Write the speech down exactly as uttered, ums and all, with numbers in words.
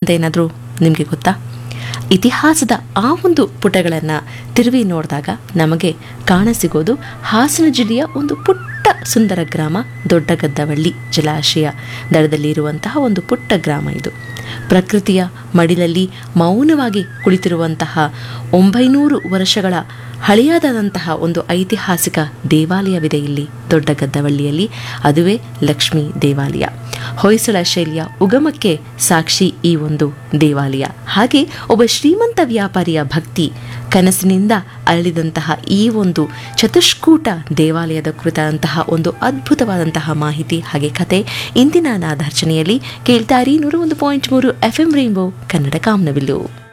ಅಂತ ಏನಾದರೂ ನಿಮಗೆ ಗೊತ್ತಾ? ಇತಿಹಾಸದ ಆ ಒಂದು ಪುಟಗಳನ್ನು ತಿರುವಿ ನೋಡಿದಾಗ ನಮಗೆ ಕಾಣಸಿಗೋದು ಹಾಸನ ಜಿಲ್ಲೆಯ ಒಂದು ಪುಟ್ಟ ಸುಂದರ ಗ್ರಾಮ ದೊಡ್ಡಗದ್ದವಳ್ಳಿ ಜಲಾಶಯ ದಡದಲ್ಲಿ ಇರುವಂತಹ ಒಂದು ಪುಟ್ಟ ಗ್ರಾಮ ಇದು. ಪ್ರಕೃತಿಯ ಮಡಿಲಲ್ಲಿ ಮೌನವಾಗಿ ಕುಳಿತಿರುವಂತಹ ಒಂಬೈನೂರು ವರ್ಷಗಳ ಹಳೆಯದಾದಂತಹ ಒಂದು ಐತಿಹಾಸಿಕ ದೇವಾಲಯವಿದೆ ಇಲ್ಲಿ ದೊಡ್ಡಗದ್ದವಳ್ಳಿಯಲ್ಲಿ. ಅದುವೇ ಲಕ್ಷ್ಮೀ ದೇವಾಲಯ. ಹೊಯ್ಸಳ ಶೈಲಿಯ ಉಗಮಕ್ಕೆ ಸಾಕ್ಷಿ ಈ ಒಂದು ದೇವಾಲಯ. ಹಾಗೆ ಒಬ್ಬ ಶ್ರೀಮಂತ ವ್ಯಾಪಾರಿಯ ಭಕ್ತಿ ಕನಸಿನಿಂದ ಅರಳಿದಂತಹ ಈ ಒಂದು ಚತುಷ್ಕೂಟ ದೇವಾಲಯದ ಕುರಿತಾದಂತಹ ಒಂದು ಅದ್ಭುತವಾದಂತಹ ಮಾಹಿತಿ ಹಾಗೆ ಕತೆ ಇಂದಿನ ನಾದಾರ್ಚನೆಯಲ್ಲಿ ಕೇಳ್ತಾರಿ. ನೂರ ಒಂದು ಪಾಯಿಂಟ್ ಮೂರು ಎಫ್ ಎಂ ರೈನ್ಬೋ ಕನ್ನಡ ಕಾಮನಬಿಲ್ಲು.